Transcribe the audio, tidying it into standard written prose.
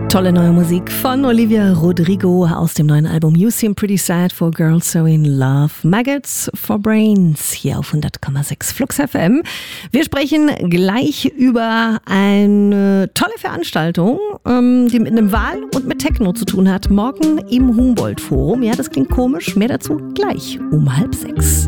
Tolle neue Musik von Olivia Rodrigo aus dem neuen Album You Seem Pretty Sad for Girls So in Love. Maggots for Brains hier auf 100,6 Flux FM. Wir sprechen gleich über eine tolle Veranstaltung, die mit einem Wahl und mit Techno zu tun hat. Morgen im Humboldt Forum. Ja, das klingt komisch. Mehr dazu gleich um 5:30.